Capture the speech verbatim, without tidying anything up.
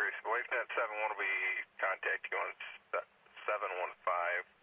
Bruce. WaveNet seven one will be contact you on seven one five.